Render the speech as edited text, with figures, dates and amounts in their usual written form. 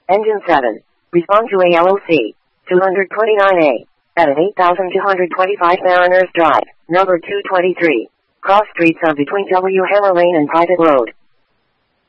Engine 7. Respond to ALOC. 229A. At an 8,225 Mariners Drive, number 223. Cross streets are between W. Hammer Lane and Private Road.